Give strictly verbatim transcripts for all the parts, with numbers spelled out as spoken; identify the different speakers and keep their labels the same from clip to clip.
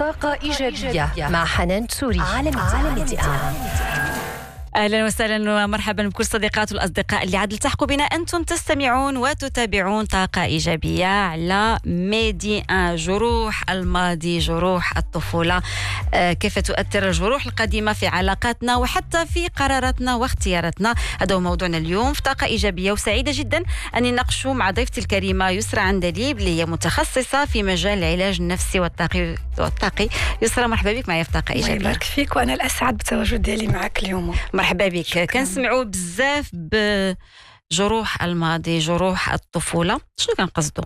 Speaker 1: طاقة إيجابية مع حنان تسوري. عالم عالم
Speaker 2: أهلا وسهلا ومرحبا بكل صديقات والأصدقاء اللي عاد التحقوا بنا. أنتم تستمعون وتتابعون طاقة إيجابية على ميدي ان. جروح الماضي، جروح الطفولة، آه كيف تؤثر الجروح القديمة في علاقاتنا وحتى في قراراتنا واختياراتنا. هذا هو موضوعنا اليوم في طاقة إيجابية، وسعيدة جدا أني نناقشه مع ضيفتي الكريمة يسرى عندليب اللي هي متخصصة في مجال العلاج النفسي والطاقي والطاقي. يسرى، مرحبا بك معي في طاقة إيجابية.
Speaker 3: الله يبارك فيك، وأنا الأسعد بالتواجد ديالي معك اليوم.
Speaker 2: مرحبا بك. كنسمعوا بزاف بجروح الماضي، جروح الطفولة، شنو كنقصدوا؟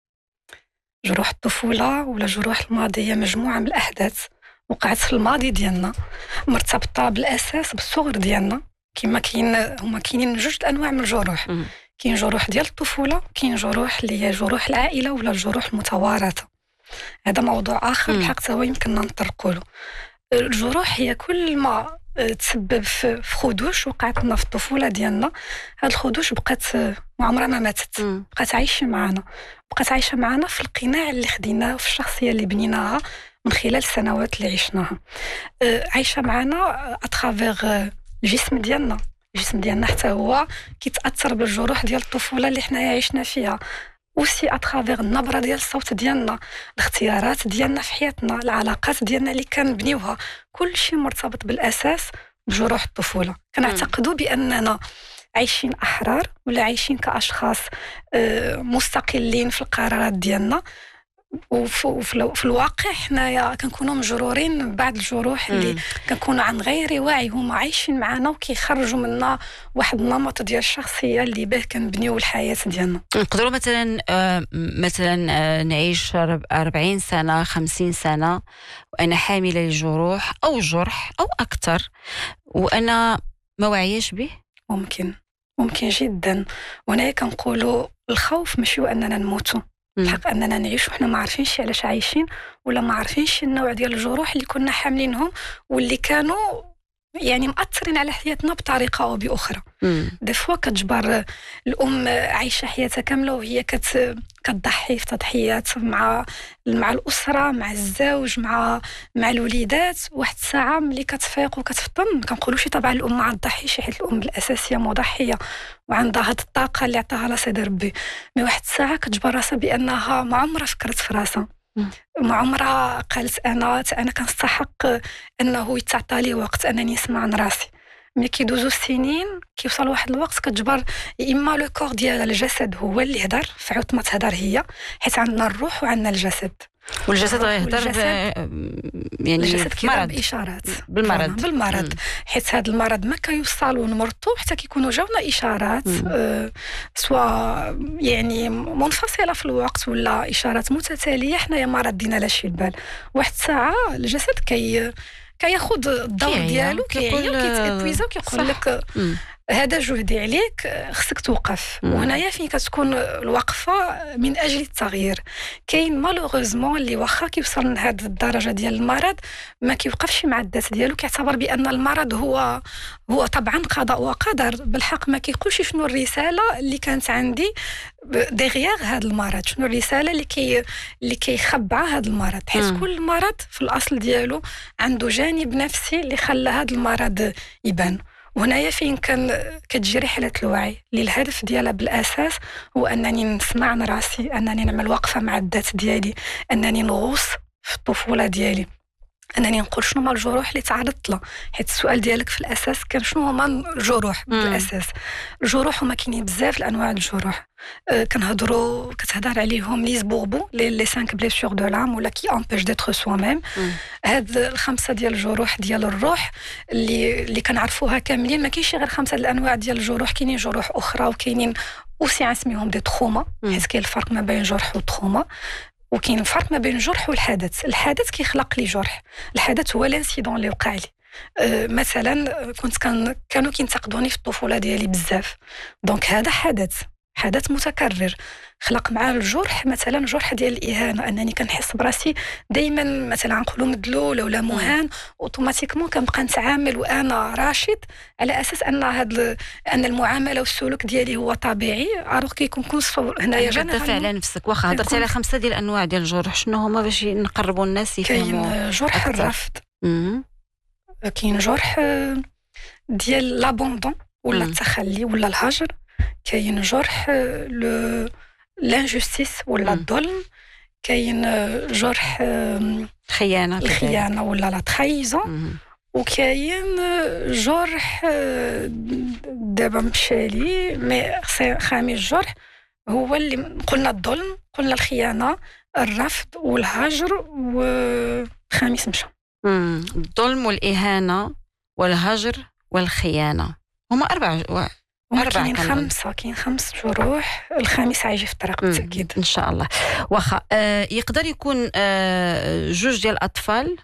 Speaker 3: جروح الطفولة ولا جروح الماضي هي مجموعة من الأحداث وقعت في الماضي ديالنا مرتبطة بالأساس بالصغر ديالنا. كما كاين هما كاينين جوج أنواع من الجروح. كاين جروح ديال الطفولة، كاين جروح اللي هي جروح العائلة ولا الجروح المتوارثة. هذا موضوع آخر بالحق هو يمكننا نطرقوا له. الجروح هي كل ما تسبب في خدوش وقعت لنا في الطفوله ديالنا. هاد الخدوش بقات عمرها ما ماتت، بقات عايشه معنا، بقات عايشه معنا في القناع اللي خديناه وفي الشخصيه اللي بنيناها من خلال السنوات اللي عشناها. عايشه معنا اترافيغ الجسم ديالنا. الجسم ديالنا حتى هو كيتاثر بالجروح ديال الطفوله اللي حنايا عشنا فيها، وسي اترافيغ النبره ديال الصوت ديالنا، الاختيارات ديالنا في حياتنا، العلاقات ديالنا اللي كنبنيوها، كل شيء مرتبط بالاساس بجروح الطفوله. كنعتقدوا باننا عايشين احرار ولا عايشين كاشخاص مستقلين في القرارات ديالنا، وفي الواقع حنايا كنكونوا مجرورين بعض الجروح اللي كنكونوا عن غير وعي هما عايشين معنا وكيخرجوا منا واحد النمط ديال الشخصيه اللي به كنبنيو الحياه ديالنا.
Speaker 2: نقدروا مثلا آه مثلا آه نعيش أربعين سنه خمسين سنه وانا حامله لجروح او جرح او اكثر وانا ما واعياش به.
Speaker 3: ممكن ممكن جدا. وهنا كنقولوا الخوف ماشي هو اننا نموتوا، الحق اننا نعيش وحنا ما عارفينش علاش عايشين، ولا ما عارفينش النوع ديال الجروح اللي كنا حاملينهم واللي كانوا يعني مأثرين على حياتنا بطريقه او باخرى. دي فوا كتجبر الام عايشه حياتها كامله وهي كت كتضحي في تضحيات مع مع الاسره، مع الزوج، مع مع الوليدات. واحد الساعه ملي كتفيق وكتفطن كنقولوش طبعا الام ما تضحيش، حيت الام بالاساسيه مضحيه وعندها هاد الطاقه اللي عطاها لها سيدي ربي. مي واحد الساعه كتجبر راسها بانها ما عمرها فكرت في راسها، ما عمرها قالت انا انا كنستحق انه يتعطى لي وقت انني نسمع عن راسي. ملي كيدوزو السنين كيوصل واحد الوقت كتجبر اما لو كور ديال الجسد هو اللي يهدر في عوض ما تهدر هي، حيت عندنا الروح وعندنا الجسد.
Speaker 2: والجسد غيهضر يعني
Speaker 3: الجسد كيهضر باشارات
Speaker 2: بالمرض
Speaker 3: بالمرض حيت هذا المرض ما كيوصلوا نمرضوا حتى كيكونوا جاونا اشارات آه سواء يعني منفصله في الوقت ولا اشارات متتاليه حنايا ما ردينا لا شي البال. واحد الساعه الجسد كي كياخذ الدور ديالو، كيعيا وكيتابويزا وكيقول لك هذا جهدي عليك، خصك توقف. وهنايا فين كتكون الوقفه من اجل التغيير. كاين مالوغوزمون اللي واخا كيوصل لهذه الدرجه ديال المرض ما كيوقفش مع الذات ديالو، كيعتبر بان المرض هو هو طبعا قضاء وقدر. بالحق ما كيقولش شنو الرساله اللي كانت عندي ديغيغ هذا المرض، شنو الرساله اللي كي اللي كيخبع هذا المرض، حيت كل مرض في الاصل ديالو عنده جانب نفسي اللي خلى هذا المرض يبان. وهنايا فين كان كتجي رحلة الوعي اللي الهدف ديالها بالأساس هو أنني نسمع عن راسي، أنني نعمل وقفة مع الذات ديالي، أنني نغوص في الطفولة ديالي، أنني نقول شنو هما الجروح اللي تعرضت لها. حيت السؤال ديالك في الأساس كان شنو هما الجروح بالأساس. الجروح هما كاينين بزاف الأنواع الجروح. أه كنهضروا كتهضر عليهم لي زبوغبو لي لي cinq blessures de l'âme ولا كي امبيش ديتر سوا ميم. هاد الخمسه ديال الجروح ديال الروح اللي اللي كنعرفوها كاملين. ما كاينش غير خمسه الانواع ديال الجروح، كاينين جروح اخرى وكاينين اوسي نسميهم دي تروما، حيت كاين الفرق ما بين جرح وتروما. وكاين الفرق ما بين الجرح والحدث. الحدث كيخلق لي جرح، الحدث هو الانسيدون اللي وقع لي. أه مثلا كنت كان كانوا كينتقدوني في الطفوله ديالي بزاف، دونك هذا حدث حدث متكرر خلق مع الجرح، مثلا جرح ديال الاهانه، انني كنحس براسي دائما مثلا نقولوا مدلول ولا مهان، اوتوماتيكمون كنبقى نتعامل وانا راشد على اساس ان هذا ان المعامله والسلوك ديالي هو طبيعي. اروح كيكون كون هنايا
Speaker 2: كتدافع على نفسك. واخا هضرتي على خمسه ديال الانواع ديال الجروح، شنو هما باش نقربوا الناس يفهموا؟
Speaker 3: كاين جرح
Speaker 2: أكثر.
Speaker 3: الرفض،
Speaker 2: مم.
Speaker 3: كاين جرح ديال لابوندون ولا
Speaker 2: مم.
Speaker 3: التخلي ولا الهجر، كاين جرح لو لانجستيس ولا
Speaker 2: مم.
Speaker 3: الظلم، كاين جرح
Speaker 2: خيانه كذلك.
Speaker 3: الخيانه ولا لا ترايزون،
Speaker 2: مم.
Speaker 3: وكاين جرح دابا مشى لي مي خامس جرح هو اللي قلنا الظلم، قلنا الخيانه، الرفض والهجر، وخامس مشى.
Speaker 2: مم. الظلم والاهانه والهجر والخيانه هما اربع و...
Speaker 3: هما
Speaker 2: أربعة
Speaker 3: كاين
Speaker 2: كنظن.
Speaker 3: خمسة، كاين خمس جروح، الخامس عايجي في الطريق بالتأكيد.
Speaker 2: ان شاء الله. واخا آه يقدر يكون آه جوج ديال الاطفال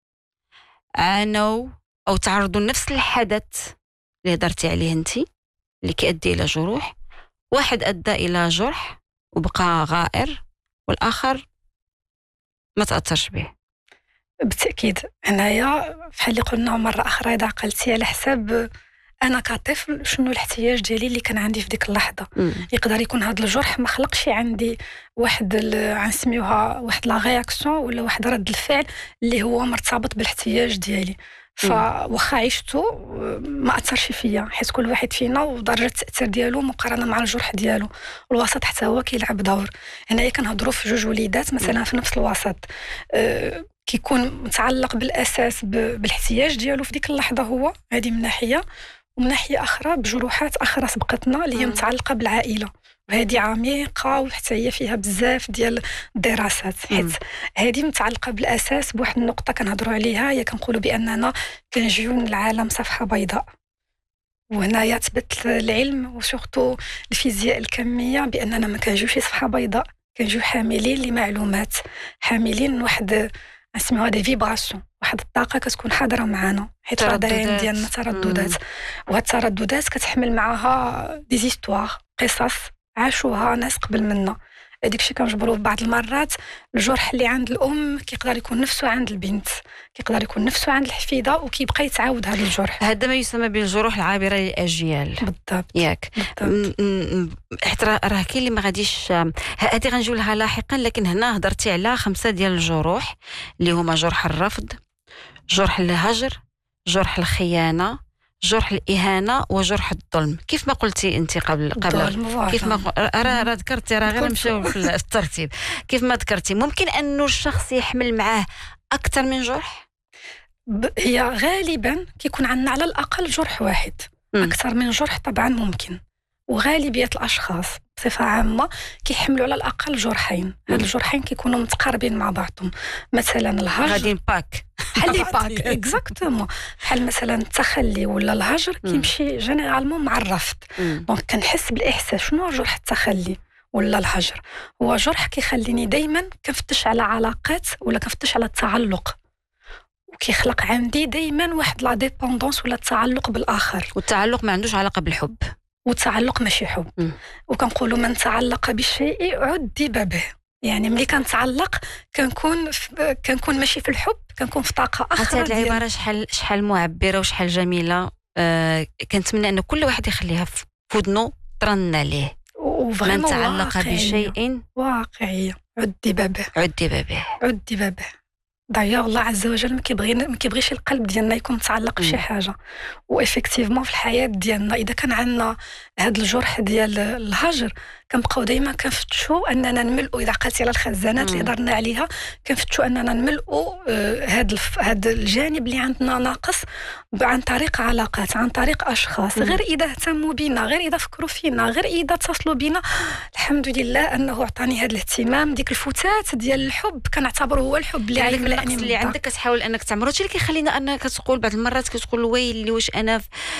Speaker 2: عانوا او تعرضوا لنفس الحدث اللي هضرتي عليه انت اللي كيؤدي الى جروح، واحد ادى الى جرح وبقى غائر والاخر ما تاثرش به.
Speaker 3: بالتأكيد هنايا بحال اللي قلنا مرة أخرى، إذا عقلتي على حساب أنا كطفل شنو الاحتياج ديالي اللي كان عندي في ديك اللحظة.
Speaker 2: مم.
Speaker 3: يقدر يكون هذا الجرح ما خلقش عندي واحد غنسميوها واحد لا رياكسيون ولا واحد رد الفعل اللي هو مرتبط بالاحتياج ديالي، فواخا عشتو ما اثرش فيا، حيت كل واحد فينا ودرجه التاثير ديالو مقارنه مع الجرح ديالو، والوسط حتى هو كيلعب دور. هنايا كنهضروا في جوج وليدات مثلا في نفس الوسط، أه كيكون متعلق بالاساس بالاحتياج ديالو في ديك اللحظه هو، هذه من ناحيه، ومن ناحيه اخرى بجروحات اخرى سبقتنا اللي هي متعلقه بالعائله، وهذه عميقه وحتى هي فيها بزاف ديال الدراسات، حيت هذه متعلقه بالاساس بواحد النقطه كنهضروا عليها، هي كنقولوا باننا كنجيو من العالم صفحه بيضاء. وهنايا تبت العلم وسورتو الفيزياء الكميه باننا ما كنجيوش صفحه بيضاء، كنجيو حاملين لمعلومات، حاملين واحد اسمها دي فيبراسيون، واحد الطاقه كتكون حاضره معنا، حيت الراديان ديالنا ترددات، وهاد الترددات كتحمل معها دي زيستوار، قصص عاشوها ناس قبل منا. هذيك الشيء كنجبروا بعض المرات الجرح اللي عند الام كيقدر يكون نفسه عند البنت، كيقدر يكون نفسه عند الحفيده، وكيبقى يتعاود هذا الجرح.
Speaker 2: هذا ما يسمى بالجروح العابره للاجيال.
Speaker 3: بالضبط
Speaker 2: ياك. حيت راه كاين اللي ما غاديش، هذه غنجيو لها لاحقا، لكن هنا هضرتي على خمسه ديال الجروح اللي هما جرح الرفض، جرح الهجر، جرح الخيانه، جرح الاهانه، وجرح الظلم. كيف ما قلتي انت قبل قبل كيف ما راه راه ذكرتي، راه غير نمشيو في الترتيب. كيف ما ذكرتي ممكن انه الشخص يحمل معاه اكثر من جرح؟
Speaker 3: هي غالبا كيكون عندنا على الاقل جرح واحد. م. اكثر من جرح طبعا ممكن، وغالبيه الاشخاص بصفه عامه كيحملوا على الاقل جرحين. هاد الجرحين كيكونوا متقاربين مع بعضهم، مثلا الهجر
Speaker 2: غاديين باك
Speaker 3: بحال لي باك اكزاكتومون، بحال مثلا التخلي ولا الهجر كيمشي جينيرالمون مع الرفض. دونك كنحس بالاحساس. شنو جرح التخلي ولا الهجر؟ هو جرح كيخليني دائما كنفتش على علاقات ولا كنفتش على التعلق، وكيخلق عندي دائما واحد لا ديبوندونس ولا التعلق بالاخر.
Speaker 2: والتعلق ما عندوش علاقه بالحب،
Speaker 3: والتعلق ماشي حب. م. وكنقولوا من تعلق بالشيء عذب به، يعني ملي كنتعلق كنكون في كنكون ماشي في الحب، كنكون في طاقه اخرى.
Speaker 2: هذه العباره شحال شحال معبره وشحال جميله. آه كنتمنى ان كل واحد يخليها في ودنو ترن عليه. من تعلق بشيء
Speaker 3: واقعيه عذب به،
Speaker 2: عذب به
Speaker 3: عذب به. ضيا الله عز وجل ما كيبغي ما كيبغيش القلب ديالنا يكون متعلق بشي حاجه. وافكتيفمون في الحياه ديالنا اذا كان عندنا هذا الجرح ديال الهجر كنبقاو دائما كنفتشوا اننا نملؤوا. اذا عقلتي على الخزانات اللي هضرنا عليها كنفتشوا اننا نملؤوا هذا هذا الجانب اللي عندنا ناقص عن طريق علاقات، عن طريق اشخاص. غير اذا اهتموا بينا، غير اذا فكروا فينا، غير اذا اتصلوا بينا، الحمد لله انه عطاني هذا الاهتمام. ديك الفتات ديال الحب كنعتبره هو الحب اللي
Speaker 2: غيملأني من اللي عندك، كتحاول انك تعمره. هادشي اللي كيخلينا انك كتقول بعض المرات كتقول ويلي واش انا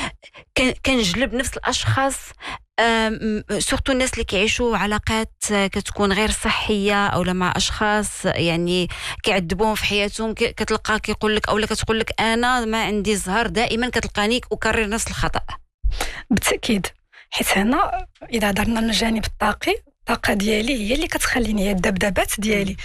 Speaker 2: كنجلب نفس الاشخاص، سورتو الناس اللي كيعيشوا علاقات كتكون غير صحيه او مع اشخاص يعني كيعذبوهم في حياتهم. كتلقى كيقول لك اولا كتقول لك انا ما عندي زهر، دائما كتلقاني اكرر نفس الخطا.
Speaker 3: بالتاكيد، حيت هنا اذا هضرنا من الجانب الطاقي الطاقه ديالي هي اللي كتخليني هي الذبذبات ديالي